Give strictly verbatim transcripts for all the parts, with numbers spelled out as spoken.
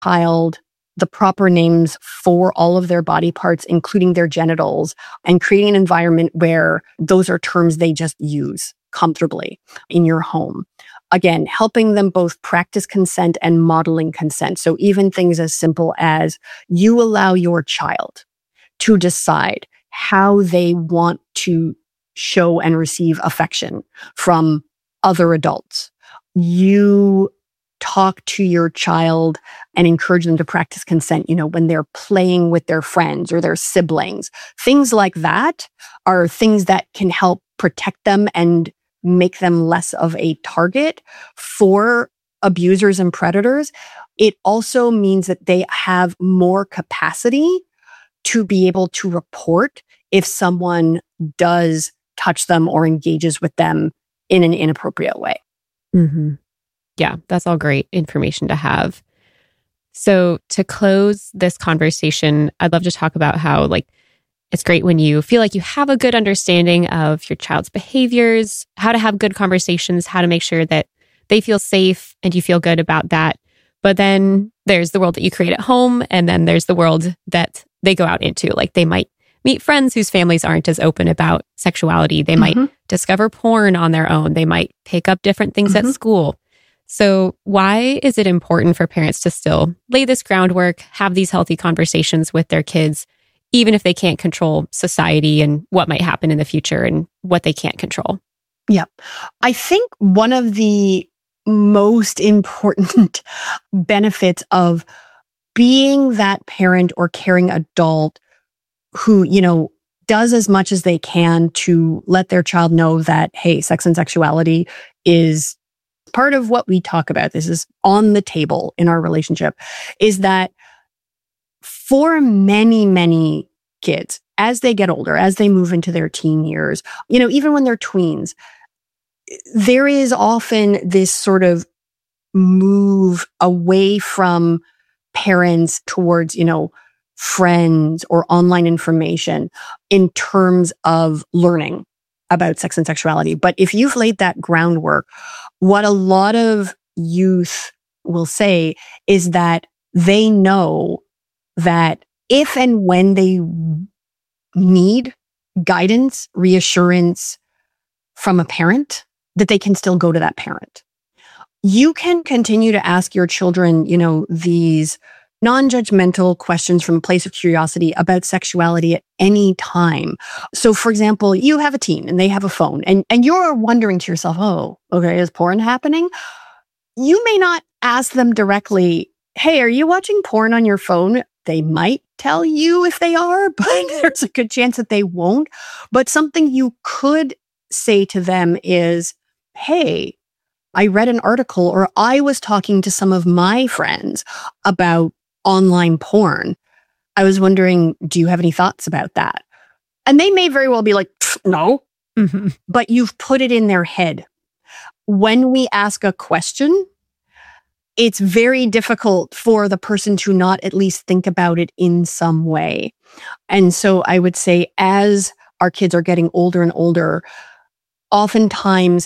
child the proper names for all of their body parts, including their genitals, and creating an environment where those are terms they just use comfortably in your home. Again, helping them both practice consent and modeling consent. So even things as simple as you allow your child to decide how they want to show and receive affection from other adults. You talk to your child and encourage them to practice consent, you know, when they're playing with their friends or their siblings. Things like that are things that can help protect them and make them less of a target for abusers and predators. It also means that they have more capacity to be able to report if someone does touch them or engages with them in an inappropriate way. Mm-hmm. Yeah, that's all great information to have. So to close this conversation, I'd love to talk about how, like, it's great when you feel like you have a good understanding of your child's behaviors, how to have good conversations, how to make sure that they feel safe and you feel good about that. But then there's the world that you create at home, and then there's the world that they go out into. Like, they might meet friends whose families aren't as open about sexuality. They mm-hmm. might discover porn on their own. They might pick up different things mm-hmm. at school. So why is it important for parents to still lay this groundwork, have these healthy conversations with their kids, even if they can't control society and what might happen in the future and what they can't control? Yeah. I think one of the most important benefits of being that parent or caring adult who, you know, does as much as they can to let their child know that, hey, sex and sexuality is part of what we talk about. This is on the table in our relationship, is that for many, many kids, as they get older, as they move into their teen years, you know, even when they're tweens, there is often this sort of move away from parents towards, you know, friends or online information in terms of learning about sex and sexuality. But if you've laid that groundwork, what a lot of youth will say is that they know that if and when they need guidance, reassurance from a parent, that they can still go to that parent. You can continue to ask your children, you know, these non-judgmental questions from a place of curiosity about sexuality at any time. So, for example, you have a teen and they have a phone, and, and you're wondering to yourself, oh, okay, is porn happening? You may not ask them directly, hey, are you watching porn on your phone? They might tell you if they are, but there's a good chance that they won't. But something you could say to them is, hey, I read an article, or I was talking to some of my friends about online porn. I was wondering, do you have any thoughts about that? And they may very well be like, no, mm-hmm. But you've put it in their head. When we ask a question, it's very difficult for the person to not at least think about it in some way. And so I would say, as our kids are getting older and older, oftentimes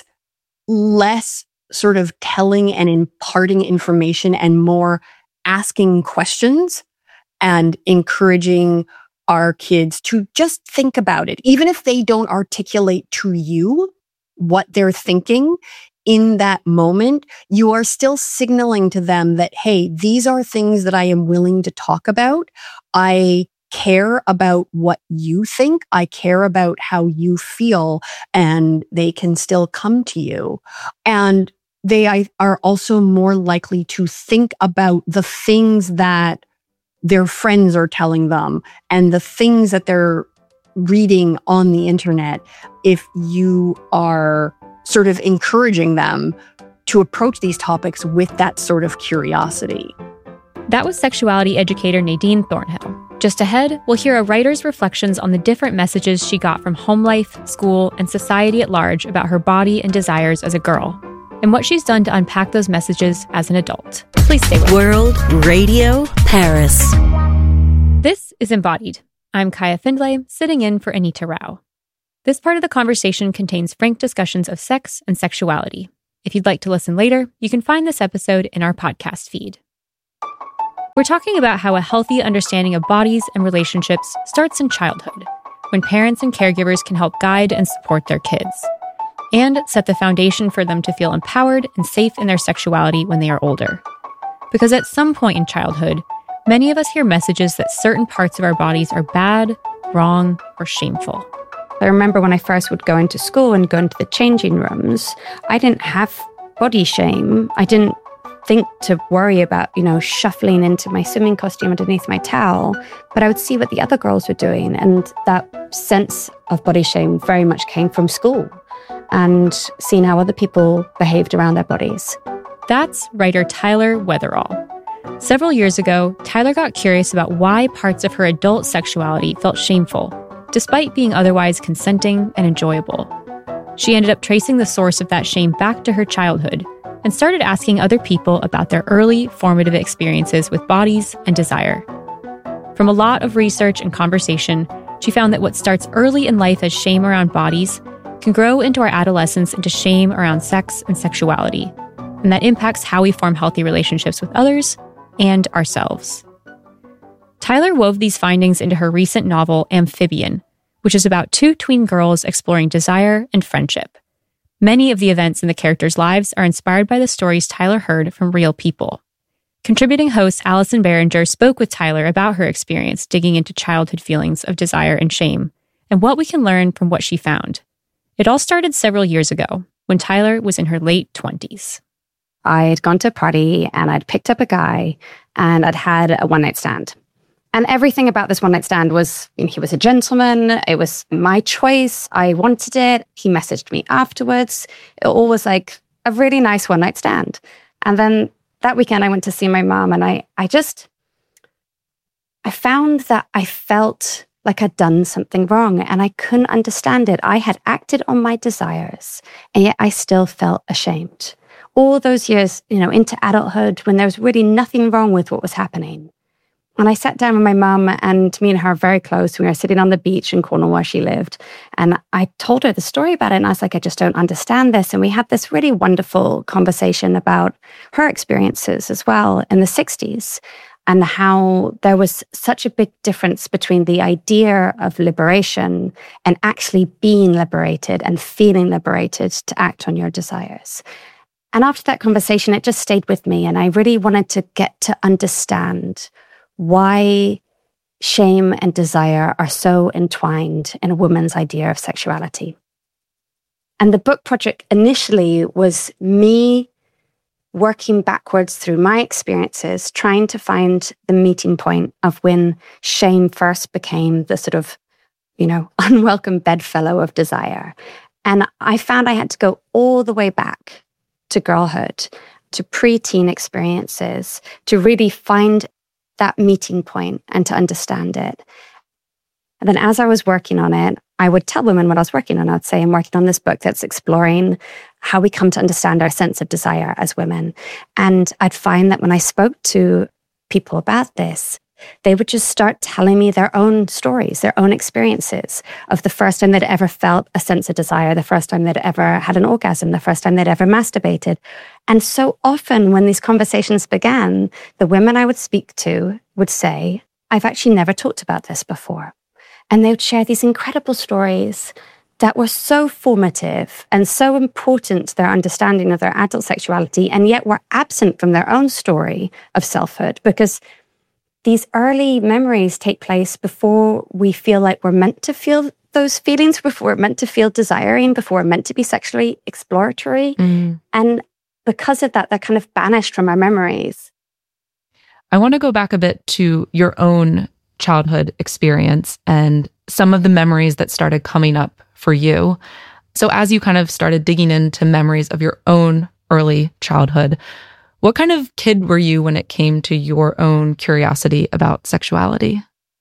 less sort of telling and imparting information and more asking questions and encouraging our kids to just think about it. Even if they don't articulate to you what they're thinking in that moment, you are still signaling to them that, hey, these are things that I am willing to talk about. I care about what you think. I care about how you feel, and they can still come to you. And they are also more likely to think about the things that their friends are telling them and the things that they're reading on the internet if you are sort of encouraging them to approach these topics with that sort of curiosity. That was sexuality educator Nadine Thornhill. Just ahead, we'll hear a writer's reflections on the different messages she got from home life, school, and society at large about her body and desires as a girl, and what she's done to unpack those messages as an adult. Please stay with us. World Radio Paris. This is Embodied. I'm Kaya Findlay, sitting in for Anita Rao. This part of the conversation contains frank discussions of sex and sexuality. If you'd like to listen later, you can find this episode in our podcast feed. We're talking about how a healthy understanding of bodies and relationships starts in childhood, when parents and caregivers can help guide and support their kids, and set the foundation for them to feel empowered and safe in their sexuality when they are older. Because at some point in childhood, many of us hear messages that certain parts of our bodies are bad, wrong, or shameful. I remember when I first would go into school and go into the changing rooms, I didn't have body shame. I didn't think to worry about, you know, shuffling into my swimming costume underneath my towel, but I would see what the other girls were doing. And that sense of body shame very much came from school and seeing how other people behaved around their bodies. That's writer Tyler Weatherall. Several years ago, Tyler got curious about why parts of her adult sexuality felt shameful, despite being otherwise consenting and enjoyable. She ended up tracing the source of that shame back to her childhood and started asking other people about their early formative experiences with bodies and desire. From a lot of research and conversation, she found that what starts early in life as shame around bodies can grow into our adolescence into shame around sex and sexuality, and that impacts how we form healthy relationships with others and ourselves. Tyler wove these findings into her recent novel, Amphibian, which is about two tween girls exploring desire and friendship. Many of the events in the characters' lives are inspired by the stories Tyler heard from real people. Contributing host Allison Behringer spoke with Tyler about her experience digging into childhood feelings of desire and shame, and what we can learn from what she found. It all started several years ago, when Tyler was in her late twenties. I had gone to a party and I'd picked up a guy and I'd had a one-night stand. And everything about this one-night stand was, you know, he was a gentleman. It was my choice. I wanted it. He messaged me afterwards. It all was like a really nice one-night stand. And then that weekend I went to see my mom and I, I just, I found that I felt like I'd done something wrong and I couldn't understand it. I had acted on my desires and yet I still felt ashamed. All those years, you know, into adulthood when there was really nothing wrong with what was happening. And I sat down with my mum and me and her are very close. We were sitting on the beach in Cornwall where she lived. And I told her the story about it. And I was like, I just don't understand this. And we had this really wonderful conversation about her experiences as well in the sixties and how there was such a big difference between the idea of liberation and actually being liberated and feeling liberated to act on your desires. And after that conversation, it just stayed with me. And I really wanted to get to understand why shame and desire are so entwined in a woman's idea of sexuality. And the book project initially was me working backwards through my experiences, trying to find the meeting point of when shame first became the sort of, you know, unwelcome bedfellow of desire. And I found I had to go all the way back to girlhood, to preteen experiences, to really find that meeting point and to understand it. And then as I was working on it, I would tell women what I was working on. I'd say, I'm working on this book that's exploring how we come to understand our sense of desire as women. And I'd find that when I spoke to people about this, they would just start telling me their own stories, their own experiences of the first time they'd ever felt a sense of desire, the first time they'd ever had an orgasm, the first time they'd ever masturbated. And so often when these conversations began, the women I would speak to would say, I've actually never talked about this before. And they would share these incredible stories that were so formative and so important to their understanding of their adult sexuality, and yet were absent from their own story of selfhood, because these early memories take place before we feel like we're meant to feel those feelings, before we're meant to feel desiring, before we're meant to be sexually exploratory. Mm. And because of that, they're kind of banished from our memories. I want to go back a bit to your own childhood experience and some of the memories that started coming up for you. So as you kind of started digging into memories of your own early childhood, what kind of kid were you when it came to your own curiosity about sexuality?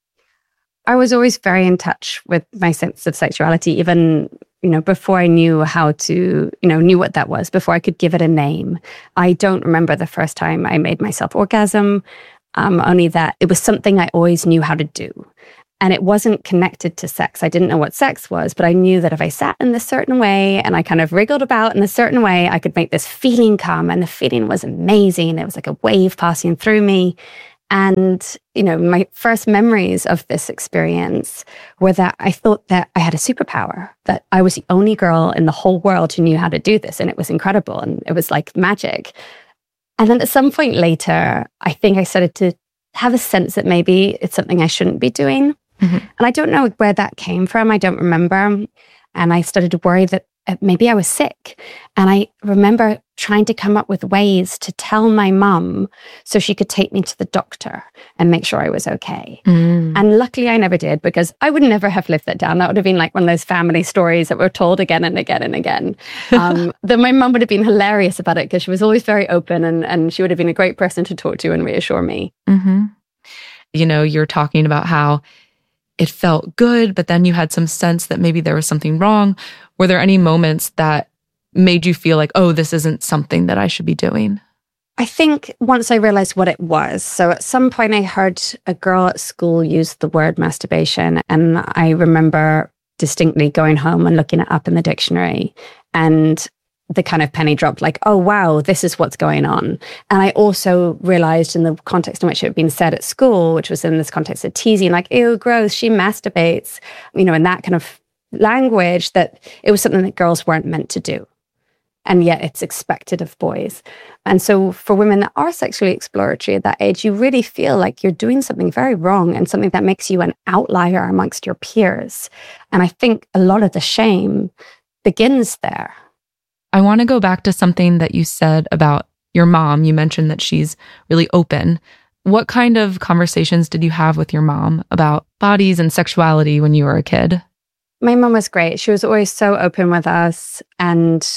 I was always very in touch with my sense of sexuality, even, you know, before I knew how to, you know, knew what that was, before I could give it a name. I don't remember the first time I made myself orgasm, um, only that it was something I always knew how to do. And it wasn't connected to sex. I didn't know what sex was, but I knew that if I sat in this certain way and I kind of wriggled about in a certain way, I could make this feeling come. And the feeling was amazing. It was like a wave passing through me. And, you know, my first memories of this experience were that I thought that I had a superpower, that I was the only girl in the whole world who knew how to do this. And it was incredible. And it was like magic. And then at some point later, I think I started to have a sense that maybe it's something I shouldn't be doing. Mm-hmm. And I don't know where that came from. I don't remember. And I started to worry that maybe I was sick. And I remember trying to come up with ways to tell my mum so she could take me to the doctor and make sure I was okay. Mm. And luckily I never did, because I would never have lived that down. That would have been like one of those family stories that were told again and again and again. Um, that my mum would have been hilarious about it, because she was always very open, and, and she would have been a great person to talk to and reassure me. Mm-hmm. You know, you're talking about how it felt good, but then you had some sense that maybe there was something wrong. Were there any moments that made you feel like, oh, this isn't something that I should be doing? I think once I realized what it was. So at some point I heard a girl at school use the word masturbation. And I remember distinctly going home and looking it up in the dictionary, and the kind of penny dropped, like, oh, wow, this is what's going on. And I also realized in the context in which it had been said at school, which was in this context of teasing, like, ew, gross, she masturbates, you know, in that kind of language, that it was something that girls weren't meant to do. And yet it's expected of boys. And so for women that are sexually exploratory at that age, you really feel like you're doing something very wrong and something that makes you an outlier amongst your peers. And I think a lot of the shame begins there. I want to go back to something that you said about your mom. You mentioned that she's really open. What kind of conversations did you have with your mom about bodies and sexuality when you were a kid? My mom was great. She was always so open with us, and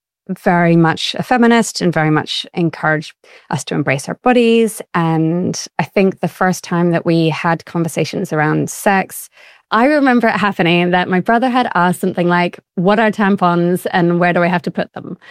very much a feminist, and very much encouraged us to embrace our bodies. And I think the first time that we had conversations around sex, I remember it happening that my brother had asked something like, what are tampons and where do I have to put them?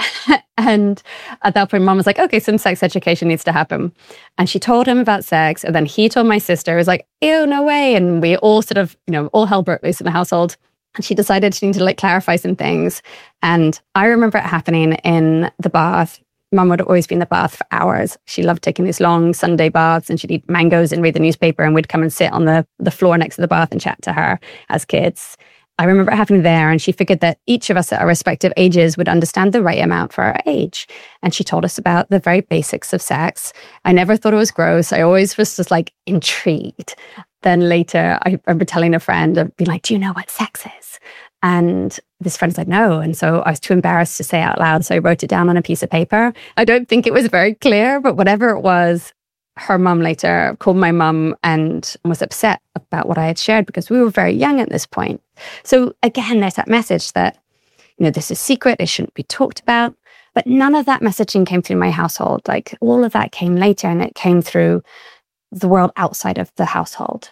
And at that point, mom was like, okay, some sex education needs to happen. And she told him about sex. And then he told my sister, it was like, ew, no way. And we all sort of, you know, all hell broke loose in the household. And she decided she needed to like clarify some things. And I remember it happening in the bath. Mum would always be in the bath for hours. She loved taking these long Sunday baths, and she'd eat mangoes and read the newspaper, and we'd come and sit on the, the floor next to the bath and chat to her as kids. I remember it happening there, and she figured that each of us at our respective ages would understand the right amount for our age. And she told us about the very basics of sex. I never thought it was gross. I always was just like intrigued. Then later, I remember telling a friend, I'd be like, do you know what sex is? And this friend said no. And so I was too embarrassed to say out loud. So I wrote it down on a piece of paper. I don't think it was very clear, but whatever it was, her mum later called my mum and was upset about what I had shared, because we were very young at this point. So again, there's that message that, you know, this is secret, it shouldn't be talked about. But none of that messaging came through my household. Like all of that came later, and it came through the world outside of the household.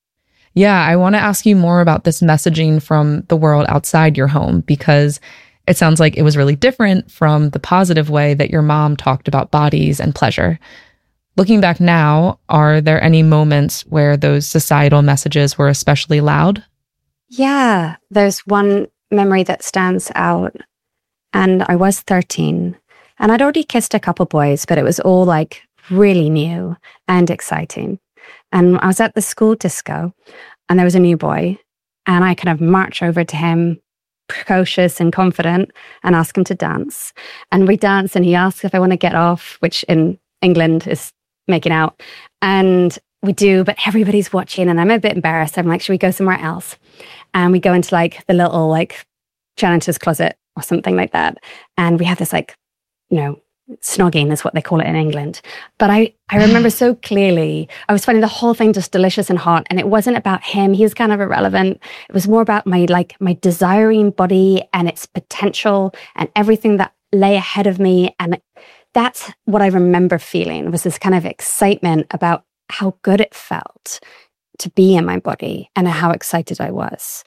Yeah, I want to ask you more about this messaging from the world outside your home, because it sounds like it was really different from the positive way that your mom talked about bodies and pleasure. Looking back now, are there any moments where those societal messages were especially loud? Yeah, there's one memory that stands out. And I was thirteen, and I'd already kissed a couple boys, but it was all like really new and exciting. And I was at the school disco, and there was a new boy, and I kind of march over to him, precocious and confident, and ask him to dance. And we dance, and he asks if I want to get off, which in England is making out. And we do, but everybody's watching, and I'm a bit embarrassed. I'm like, should we go somewhere else? And we go into like the little like janitor's closet or something like that. And we have this like, you know, snogging is what they call it in England. But I, I remember so clearly, I was finding the whole thing just delicious and hot. And it wasn't about him. He was kind of irrelevant. It was more about my, like my desiring body and its potential and everything that lay ahead of me. And that's what I remember feeling, was this kind of excitement about how good it felt to be in my body and how excited I was.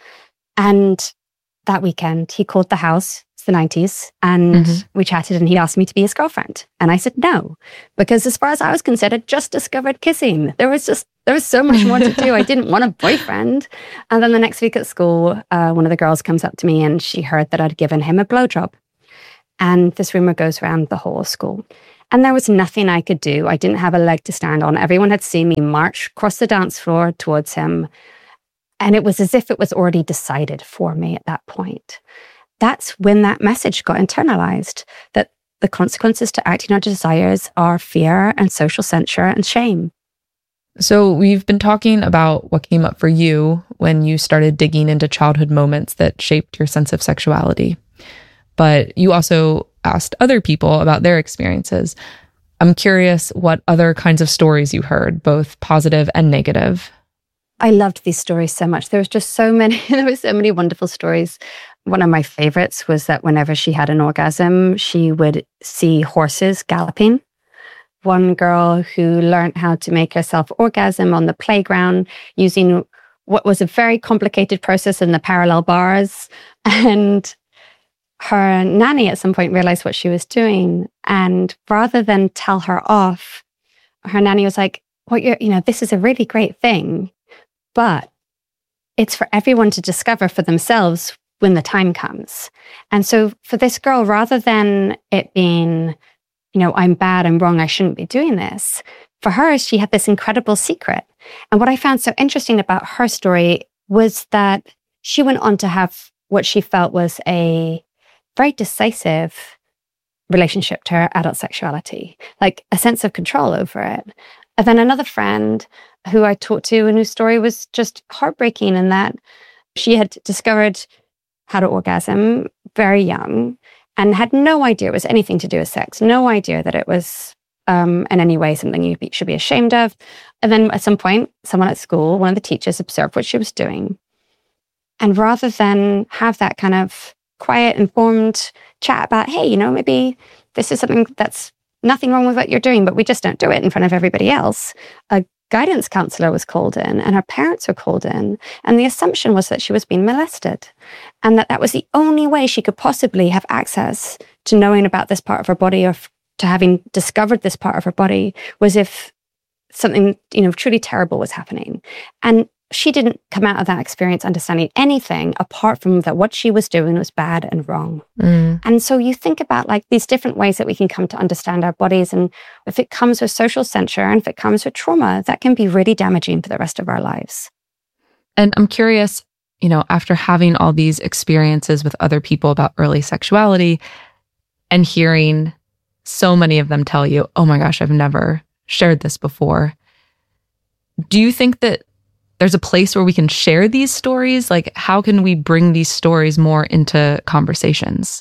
And that weekend, he called the house. The nineties, and mm-hmm. we chatted, and he asked me to be his girlfriend, and I said no, because as far as I was concerned, I'd just discovered kissing. There was just there was so much more to do. I didn't want a boyfriend. And then the next week at school, uh, one of the girls comes up to me, and she heard that I'd given him a blowjob, and this rumor goes around the whole school. And there was nothing I could do. I didn't have a leg to stand on. Everyone had seen me march across the dance floor towards him. And it was as if it was already decided for me at that point. That's when that message got internalized, that the consequences to acting on desires are fear and social censure and shame. So we've been talking about what came up for you when you started digging into childhood moments that shaped your sense of sexuality. But you also asked other people about their experiences. I'm curious what other kinds of stories you heard, both positive and negative. I loved these stories so much. There was just so many, there were so many wonderful stories. One of my favorites was that whenever she had an orgasm, she would see horses galloping. One girl who learned how to make herself orgasm on the playground using what was a very complicated process in the parallel bars. And her nanny at some point realized what she was doing. And rather than tell her off, her nanny was like, well, you're, you know, this is a really great thing, but it's for everyone to discover for themselves when the time comes. And so for this girl, rather than it being, you know, I'm bad, I'm wrong, I shouldn't be doing this, for her, she had this incredible secret. And what I found so interesting about her story was that she went on to have what she felt was a very decisive relationship to her adult sexuality, like a sense of control over it. And then another friend who I talked to and whose story was just heartbreaking in that she had discovered how to orgasm very young and had no idea it was anything to do with sex, no idea that it was um, in any way something you be, should be ashamed of. And then at some point, someone at school, one of the teachers, observed what she was doing. And rather than have that kind of quiet, informed chat about, hey, you know, maybe this is something that's nothing wrong with what you're doing, but we just don't do it in front of everybody else, a guidance counselor was called in and her parents were called in. And the assumption was that she was being molested and that that was the only way she could possibly have access to knowing about this part of her body or f- to having discovered this part of her body was if something, you know, truly terrible was happening. And she didn't come out of that experience understanding anything apart from that what she was doing was bad and wrong. Mm. And so you think about like these different ways that we can come to understand our bodies. And if it comes with social censure and if it comes with trauma, that can be really damaging for the rest of our lives. And I'm curious, you know, after having all these experiences with other people about early sexuality and hearing so many of them tell you, oh my gosh, I've never shared this before. Do you think that there's a place where we can share these stories? Like, how can we bring these stories more into conversations?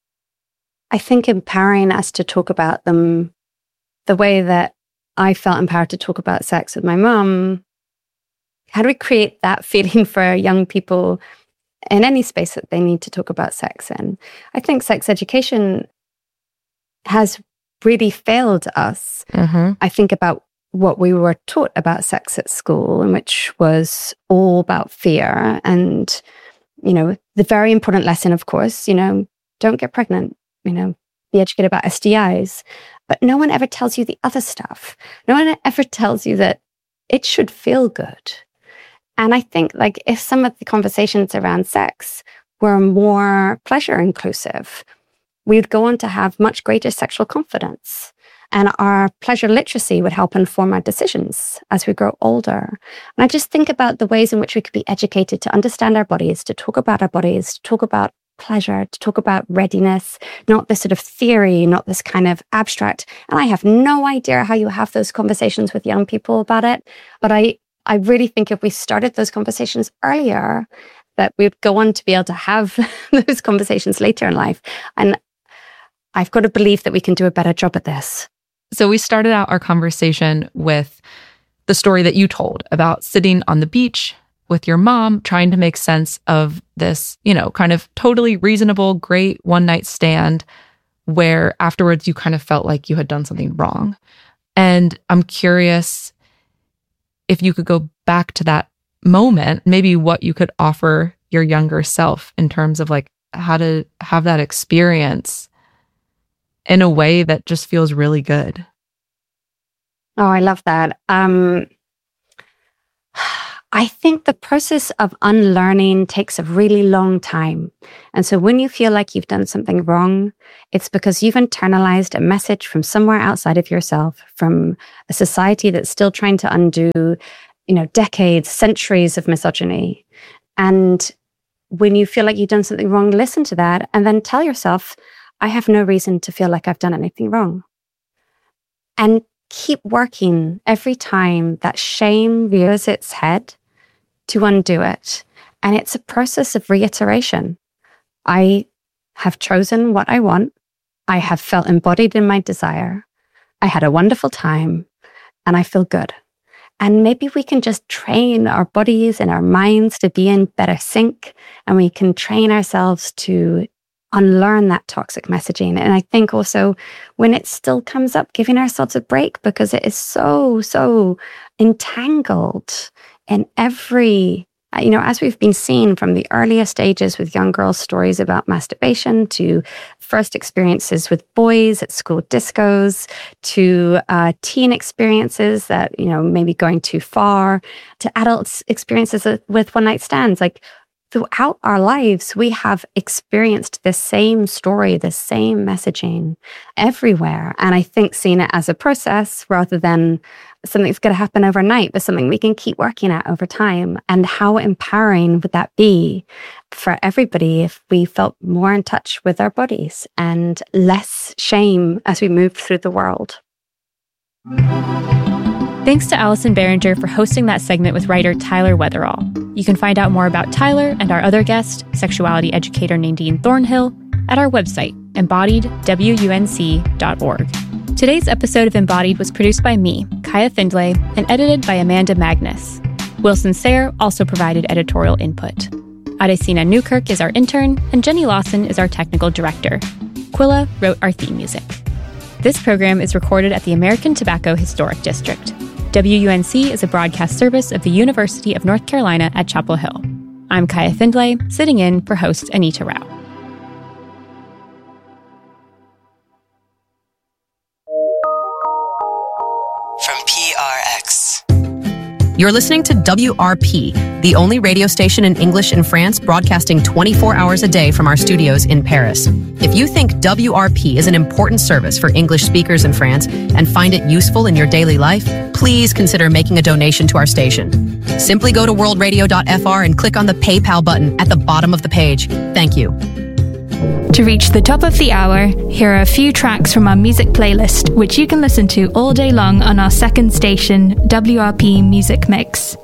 I think empowering us to talk about them the way that I felt empowered to talk about sex with my mom. How do we create that feeling for young people in any space that they need to talk about sex in? I think sex education has really failed us. Mm-hmm. I think about what we were taught about sex at school, and which was all about fear. And, you know, the very important lesson, of course, you know, don't get pregnant, you know, be educated about S T Is. But no one ever tells you the other stuff. No one ever tells you that it should feel good. And I think like if some of the conversations around sex were more pleasure inclusive, we would go on to have much greater sexual confidence. And our pleasure literacy would help inform our decisions as we grow older. And I just think about the ways in which we could be educated to understand our bodies, to talk about our bodies, to talk about pleasure, to talk about readiness, not this sort of theory, not this kind of abstract. And I have no idea how you have those conversations with young people about it. But I, I really think if we started those conversations earlier, that we would go on to be able to have those conversations later in life. And I've got to believe that we can do a better job at this. So we started out our conversation with the story that you told about sitting on the beach with your mom, trying to make sense of this, you know, kind of totally reasonable, great one night stand where afterwards you kind of felt like you had done something wrong. And I'm curious if you could go back to that moment, maybe what you could offer your younger self in terms of like how to have that experience in a way that just feels really good. Oh, I love that. Um, I think the process of unlearning takes a really long time. And so when you feel like you've done something wrong, it's because you've internalized a message from somewhere outside of yourself, from a society that's still trying to undo, you know, decades, centuries of misogyny. And when you feel like you've done something wrong, listen to that and then tell yourself, I have no reason to feel like I've done anything wrong. And keep working every time that shame rears its head to undo it. And it's a process of reiteration. I have chosen what I want. I have felt embodied in my desire. I had a wonderful time and I feel good. And maybe we can just train our bodies and our minds to be in better sync, and we can train ourselves to unlearn that toxic messaging. And I think also when it still comes up, giving ourselves a break, because it is so, so entangled in every, you know, as we've been seeing from the earliest stages with young girls' stories about masturbation, to first experiences with boys at school discos, to uh, teen experiences that, you know, maybe going too far, to adults' experiences with one-night stands. Like, throughout our lives, we have experienced the same story, the same messaging everywhere. And I think seeing it as a process rather than something that's going to happen overnight, but something we can keep working at over time. And how empowering would that be for everybody if we felt more in touch with our bodies and less shame as we move through the world? Thanks to Allison Behringer for hosting that segment with writer Tyler Weatherall. You can find out more about Tyler and our other guest, sexuality educator Nadine Thornhill, at our website, embodied w u n c dot org. Today's episode of Embodied was produced by me, Kaya Findlay, and edited by Amanda Magnus. Wilson Sayre also provided editorial input. Adesina Newkirk is our intern, and Jenny Lawson is our technical director. Quilla wrote our theme music. This program is recorded at the American Tobacco Historic District. W U N C is a broadcast service of the University of North Carolina at Chapel Hill. I'm Kaya Findlay, sitting in for host Anita Rao. From P R X. You're listening to W R P, the only radio station in English in France broadcasting twenty-four hours a day from our studios in Paris. If you think W R P is an important service for English speakers in France and find it useful in your daily life, please consider making a donation to our station. Simply go to world radio dot f r and click on the PayPal button at the bottom of the page. Thank you. To reach the top of the hour, here are a few tracks from our music playlist, which you can listen to all day long on our second station, W R P Music Mix.